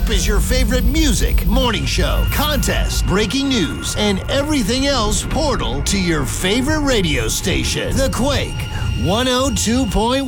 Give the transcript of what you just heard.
is your favorite music, morning show, contest, breaking news, and everything else portal to your favorite radio station. The Quake 102.1.